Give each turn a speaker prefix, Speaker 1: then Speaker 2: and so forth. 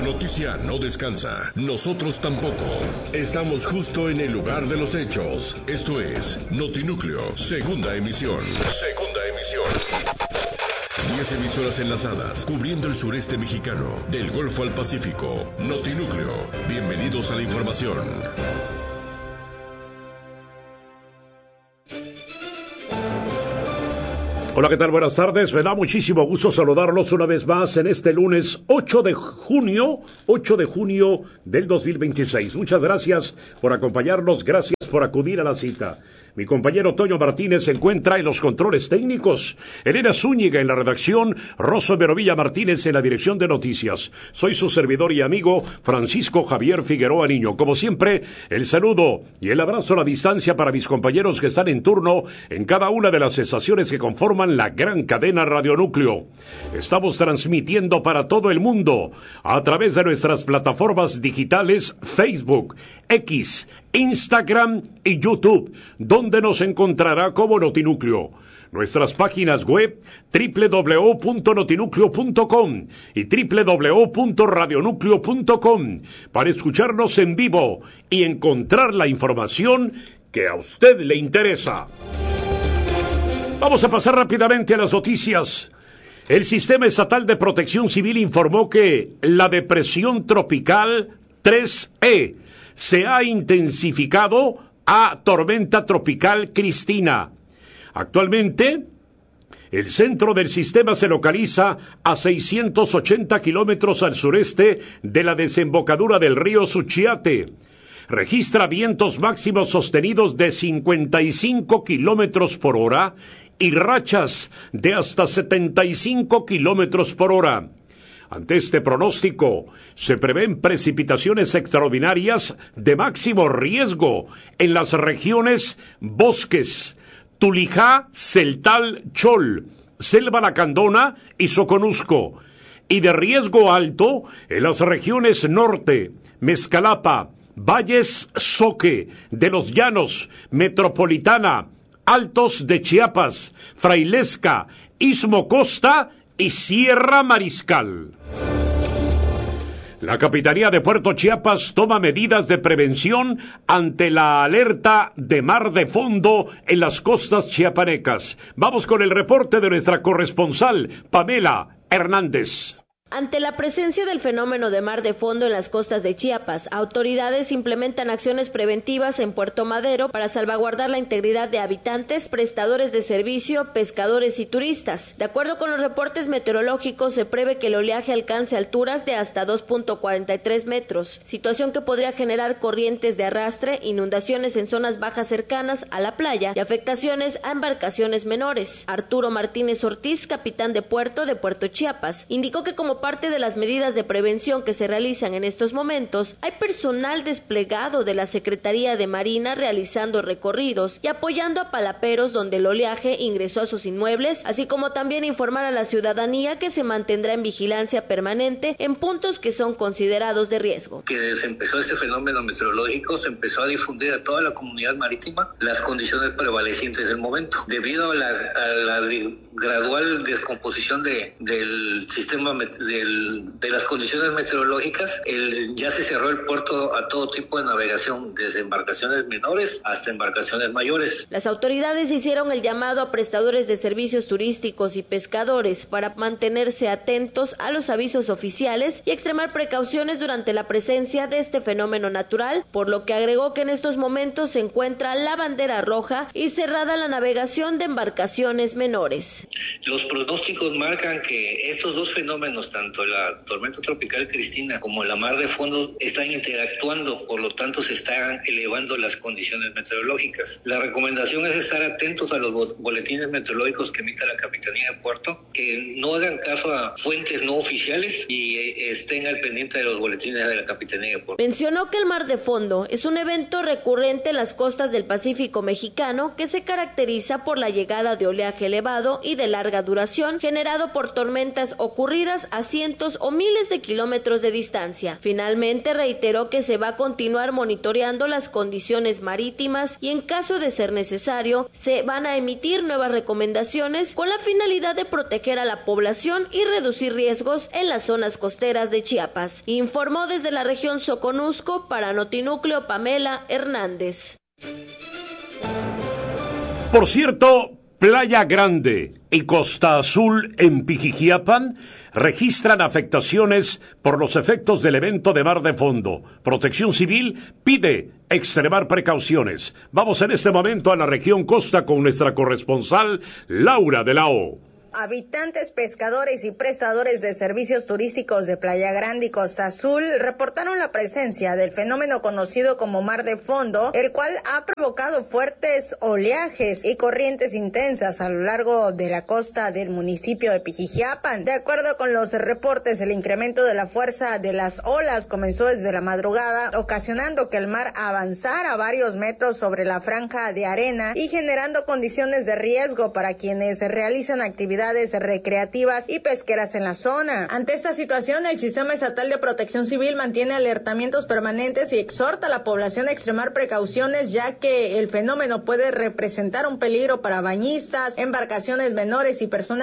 Speaker 1: noticia no descansa. Nosotros tampoco. Estamos justo en el lugar de los hechos. Esto es Notinúcleo, segunda emisión. 10 emisoras enlazadas, cubriendo el sureste mexicano, del Golfo al Pacífico. Notinúcleo, bienvenidos a la información.
Speaker 2: Hola, ¿qué tal? Buenas tardes. Me da muchísimo gusto saludarlos una vez más en este lunes 8 de junio del 2026. Muchas gracias por acompañarnos, gracias por acudir a la cita. Mi compañero Toño Martínez se encuentra en los controles técnicos, Elena Zúñiga en la redacción, Rosso Verovilla Martínez en la dirección de noticias. Soy su servidor y amigo Francisco Javier Figueroa Niño. Como siempre, el saludo y el abrazo a la distancia para mis compañeros que están en turno en cada una de las estaciones que conforman la gran cadena Radionúcleo. Estamos transmitiendo para todo el mundo a través de nuestras plataformas digitales Facebook, X, Instagram y YouTube, donde nos encontrará como Notinúcleo. Nuestras páginas web www.notinúcleo.com y www.radionúcleo.com para escucharnos en vivo y encontrar la información que a usted le interesa. Vamos a pasar rápidamente a las noticias. El Sistema Estatal de Protección Civil informó que la depresión tropical 3E se ha intensificado a tormenta tropical Cristina. Actualmente, el centro del sistema se localiza a 680 kilómetros al sureste de la desembocadura del río Suchiate. Registra vientos máximos sostenidos de 55 kilómetros por hora y rachas de hasta 75 kilómetros por hora. Ante este pronóstico, se prevén precipitaciones extraordinarias de máximo riesgo en las regiones Bosques, Tulijá, Celtal, Chol, Selva Lacandona y Soconusco, y de riesgo alto en las regiones Norte, Mezcalapa, Valles Soque, de los Llanos, Metropolitana, Altos de Chiapas, Frailesca, Istmo Costa y Sierra Mariscal. La Capitanía de Puerto Chiapas toma medidas de prevención ante la alerta de mar de fondo en las costas chiapanecas. Vamos con el reporte de nuestra corresponsal, Pamela Hernández.
Speaker 3: Ante la presencia del fenómeno de mar de fondo en las costas de Chiapas, autoridades implementan acciones preventivas en Puerto Madero para salvaguardar la integridad de habitantes, prestadores de servicio, pescadores y turistas. De acuerdo con los reportes meteorológicos, se prevé que el oleaje alcance alturas de hasta 2.43 metros, situación que podría generar corrientes de arrastre, inundaciones en zonas bajas cercanas a la playa y afectaciones a embarcaciones menores. Arturo Martínez Ortiz, capitán de Puerto Chiapas, indicó que como parte de las medidas de prevención que se realizan en estos momentos, hay personal desplegado de la Secretaría de Marina realizando recorridos y apoyando a palaperos donde el oleaje ingresó a sus inmuebles, así como también informar a la ciudadanía que se mantendrá en vigilancia permanente en puntos que son considerados de riesgo.
Speaker 4: Que se empezó este fenómeno meteorológico, se empezó a difundir a toda la comunidad marítima las condiciones prevalecientes del momento. Debido a la gradual descomposición del sistema de las condiciones meteorológicas, ya se cerró el puerto a todo tipo de navegación, desde embarcaciones menores hasta embarcaciones mayores.
Speaker 3: Las autoridades hicieron el llamado a prestadores de servicios turísticos y pescadores para mantenerse atentos a los avisos oficiales y extremar precauciones durante la presencia de este fenómeno natural, por lo que agregó que en estos momentos se encuentra la bandera roja y cerrada la navegación de embarcaciones menores.
Speaker 4: Los pronósticos marcan que estos dos fenómenos, tanto la tormenta tropical Cristina como la mar de fondo, están interactuando, por lo tanto se están elevando las condiciones meteorológicas. La recomendación es estar atentos a los boletines meteorológicos que emite la Capitanía de Puerto, que no hagan caso a fuentes no oficiales y estén al pendiente de los boletines de la Capitanía de Puerto.
Speaker 3: Mencionó que el mar de fondo es un evento recurrente en las costas del Pacífico mexicano que se caracteriza por la llegada de oleaje elevado y de larga duración generado por tormentas ocurridas hace cientos o miles de kilómetros de distancia. Finalmente reiteró que se va a continuar monitoreando las condiciones marítimas y en caso de ser necesario se van a emitir nuevas recomendaciones con la finalidad de proteger a la población y reducir riesgos en las zonas costeras de Chiapas. Informó desde la región Soconusco para Notinúcleo Pamela Hernández.
Speaker 2: Por cierto, Playa Grande y Costa Azul en Pijijiapan registran afectaciones por los efectos del evento de mar de fondo. Protección Civil pide extremar precauciones. Vamos en este momento a la región Costa con nuestra corresponsal Laura de la O.
Speaker 5: Habitantes, pescadores y prestadores de servicios turísticos de Playa Grande y Costa Azul reportaron la presencia del fenómeno conocido como mar de fondo, el cual ha provocado fuertes oleajes y corrientes intensas a lo largo de la costa del municipio de Pijijiapan. De acuerdo con los reportes, el incremento de la fuerza de las olas comenzó desde la madrugada, ocasionando que el mar avanzara varios metros sobre la franja de arena y generando condiciones de riesgo para quienes realizan actividades recreativas y pesqueras en la zona. Ante esta situación, el Sistema Estatal de Protección Civil mantiene alertamientos permanentes y exhorta a la población a extremar precauciones, ya que el fenómeno puede representar un peligro para bañistas, embarcaciones menores y personas